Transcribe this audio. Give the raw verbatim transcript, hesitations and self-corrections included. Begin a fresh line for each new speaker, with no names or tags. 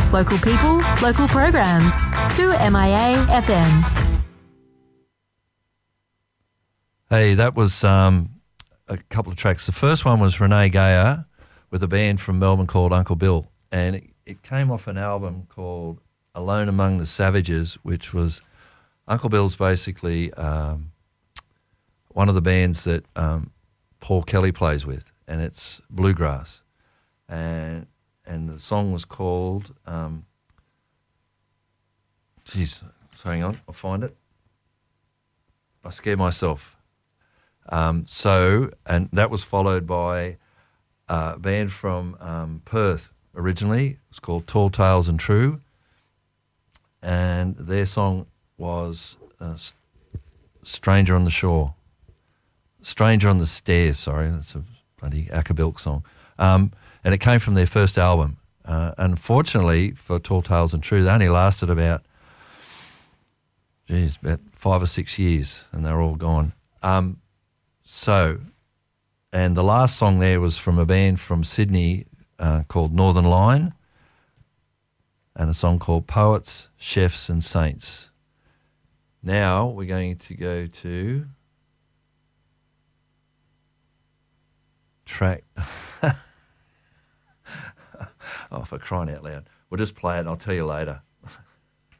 Local people, local programs. two M I A F M.
Hey, that was um, a couple of tracks. The first one was Renee Gayer with a band from Melbourne called Uncle Bill, and it, it came off an album called Alone Among the Savages, which was Uncle Bill's basically um, one of the bands that um, Paul Kelly plays with, and it's bluegrass. And and the song was called, um, geez, hang on, I'll find it. I scare myself. Um, so, and that was followed by a band from um, Perth originally. It was called Tall Tales and True. And their song was uh, Stranger on the Shore. Stranger on the Stairs, sorry. That's a bloody Acapulco song. Um, and it came from their first album. Uh, unfortunately, for Tall Tales and True, they only lasted about, geez, about five or six years, and they're all gone. Um, So, and the last song there was from a band from Sydney uh, called Northern Line, and a song called Poets, Chefs and Saints. Now we're going to go to track... oh, for crying out loud. We'll just play it and I'll tell you later.